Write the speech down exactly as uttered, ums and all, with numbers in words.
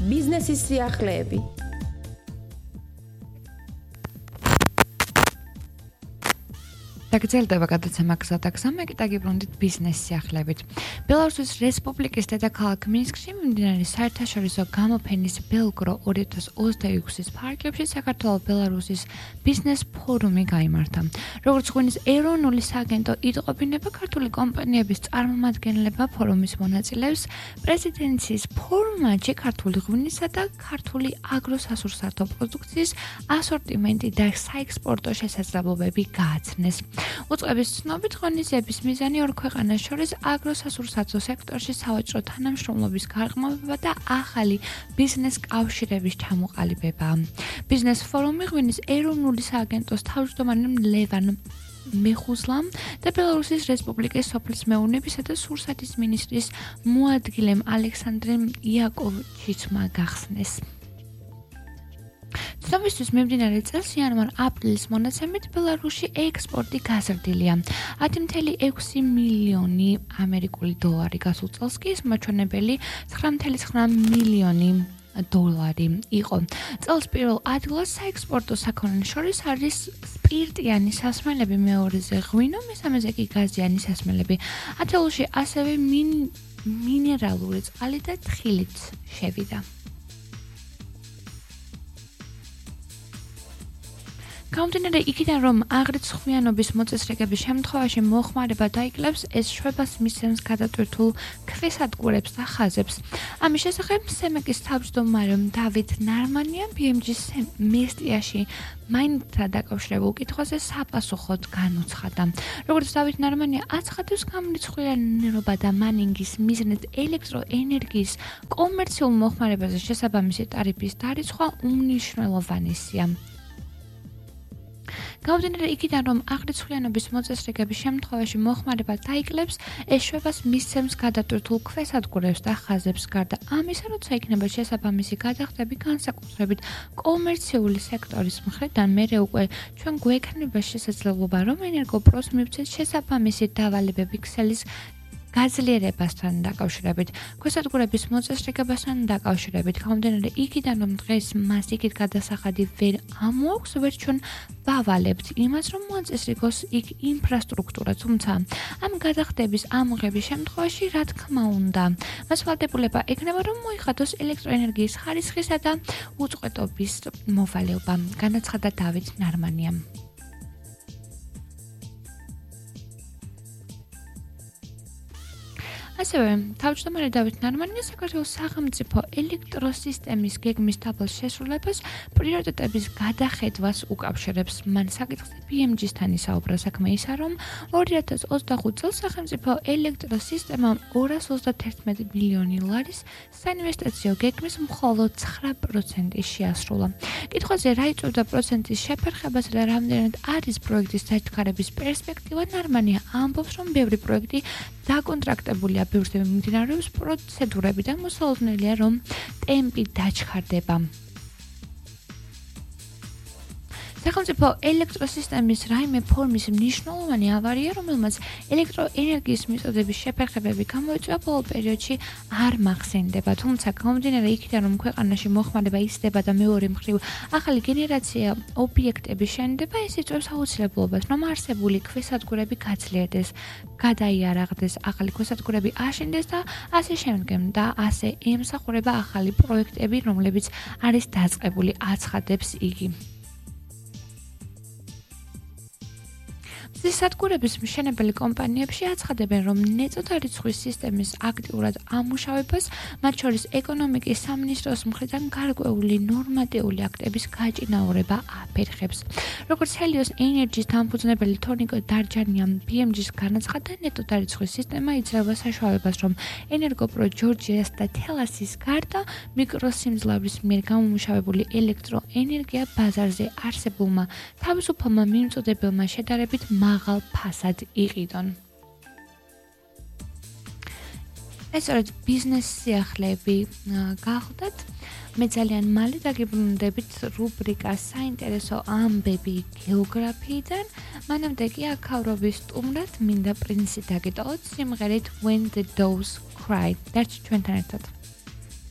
ბიზნესის სიახლეები. დაგრძელდება გადაცემა გზადაგზამა ეკიტაგიბრუნდით ბიზნეს სიახლეებით. ბელარუსის რესპუბლიკის დედაქალაქ მინსკში მიმდინარე საერთაშორისო გამოფენის ბელგრო ორი ათას ოცდაექვსის ფარგლებში საქართველო-ბელარუსის ბიზნეს ფორუმი გაიმართა. როგორც ღვინის ეროვნული სააგენტო იტყობინება, ქართული კომპანიების წარმომადგენლება ფორუმის მონაწილეებს პრეზიდენციის ფორმატში ქართული ღვინისა და ქართული აგროსასურსათო პროდუქციის ასორტიმენტი და საექსპორტო შესაძლებლობები გააცნეს. უწყების ცნობით, ღონისძიების მიზანი ორ ქვეყანას შორის აგროსასურსათო სექტორში სავაჭრო თანამშრომლობის გარყმავება და ახალი ბიზნეს კავშირების ჩამოყალიბებაა. ბიზნეს ფორუმი ღვინის ეროვნული სააგენტოს თავმჯდომარემ ლევან მეხუზლამ და ბელარუსის რესპუბლიკის სოფლის მეურნეობისა და სურსათის მინისტრის მოადგილემ ალექსანდრე იაკოვჩიცმა გახსნეს. ცნობისთვის მიმდინარე წელს იანვარ-აპრილის მონაცემით ბელარუსში ექსპორტი გაზრდილია. ათი ათეული ექვსი მილიონი ამერიკული დოლარი, გასულ წელს კი მაჩვენებელი ცხრა ათეული ცხრა მილიონი დოლარი იყო. წელს პირველ ადგილას საექსპორტო საქონელს შორის არის სპირტიანი სასმელები, მეორეზე ღვინო, მესამეზე კი გაზიანი სასმელები. ათეულში ასევე მინერალური წყალი და თხილიც შევიდა. გამომდინარე იქიდან, რომ აღრიცხვიანობის მოწესრიგების შემთხვევაში მოხმარება დაიკლებს, ეს შვებას მისცემს გადატვირთულ ქვესადგურებს და ხაზებს. ამის შესახებ სემეკის თავმჯდომარე დავით ნარმანია ბი ემ ჯის მესტიაში მაინდთან დაკავშირებულ კითხვაზე საპასუხოდ განუცხადა. როგორც დავით ნარმანია აცხადებს, გამრიცხვიანობა და მანინგის მიზნით ელექტროენერგიის კომერციულ მოხმარებაზე შესაბამისი ტარიფის დარიცხვა უმნიშვნელოვანესია. გამომდინარე იქიდან, რომ აღრიცხვიანობის მოწესრიგების შემთხვევაში მოხმარება დაიკლებს, ეს შვებას მისცემს გადატვირთულ ქვესადგურებს და ხაზებს. გარდა ამისა, როცა იქნება შესაბამისი გადახდები განსაკუთრებით კომერციული სექტორის მხრიდან, მერე უკვე ჩვენ გვექნება შესაძლებლობა, რომ ენერგოპროს მივცეთ შესაბამისი დავალებები ქსელის გაძლიერებასთან დაკავშირებით, ქვესადგურების მოწესრიგებასთან დაკავშირებით. გამომდინარე იქიდან, რომ დღეს მას იქით გადასახადი ვერ ამოაქვს, ვერ ჩვენ ვავალებთ იმას, რომ მოაწესრიგოს იქ ინფრასტრუქტურა, თუმცა ამ გადახდების ამოღების შემთხვევაში, რა თქმა უნდა, მას ვალდებულება ექნება, რომ მოიხადოს ელექტროენერგიის ხარისხისა და უწყვეტობის მოვალეობა, განაცხადა დავით ნარმანიამ. ასევე თავმჯდომარე დავით ნარმანია საქართველოს სახელმწიფო ელექტროსისტემის გეგმის დაბალ შესრულებას პრიორიტეტების გადახედვას უკავშირებს. მან საკითხზე ბი ემ ჯისთან ისაუბრა. საქმე ისაა, რომ ორი ათას ოცდახუთ წელს სახელმწიფო ელექტროსისტემამ ორას ოცდაათერთმეტი მილიონი ლარის საინვესტიციო გეგმის მხოლოდ ცხრა პროცენტი შეასრულა. კითხვაზე რა იწვევდა პროცენტის შეფერხებას და რამდენად არის პროექტის დაჩქარების პერსპექტივა, ნარმანია ამბობს, რომ ბევრი პროექტი დაკონტრაქტებულია, ბევრზე მიმდინარეობს პროცედურები და მოსალოდნელია, რომ ტემპი დაჩქარდება. სახელმწიფო ელექტროსისტემის რაიმე ფორმის მნიშვნელოვანი ავარია, რომელმაც ელექტროენერგიის მიწოდების შეფერხებები გამოიწვია, ბოლო პერიოდში არ მახსენდება. თუმცა გამომდინარე იქიდან, რომ ქვეყანაში მოხმარება იზრდება და მეორე მხრივ ახალი გენერაცია ობიექტების შენდება, ეს იწვევს აუცილებლობას, რომ არსებული ქვესადგურები გაძლიერდეს, გადაიარაღდეს, ახალი ქვესადგურები აშენდეს და ასე შემდგომ და ასე ემსახურება ახალი პროექტები, რომლებიც არის დაწყებული, აცხადებს იგი. სადგურების მშენებელი კომპანიებში აცხადებენ, რომ ნეწოთა რიცხვის სისტემის აქტიურად ამუშავებას, მათ შორის ეკონომიკის სამინისტროს მხრიდან გარკვეული ნორმატიული აქტების გაჭიანურება აფერხებს. როგორც ჰელიოს ენერჯის დამფუძნებელი თორნიკო დარჯანიამ ბი ემ ჯის განაცხადა, ნეწოთა რიცხვის სისტემა იძლევა საშუალებას, რომ ენერგოპრო ჯორჯიას და თელასის გარდა მიკროსიმძლავრის მიერ გამომუშავებული ელექტროენერგია ბაზარზე არსებულმა თავისუფალმა მიმწოდებელმა შედარებით მაღალ ფასად იყიდონ. ეს სწორედ ბიზნეს სიახლეები გახლდათ. მე ძალიან მალე დაგიბრუნდებით რუბრიკას საინტერესო ამბები გეოგრაფიიდან. მანამდე კი აქავრობის სტუმრად მინდა პრინსი დაგიტოვოთ სიმღერით When the Doves Cry. დარჩით ჩვენთან ერთად.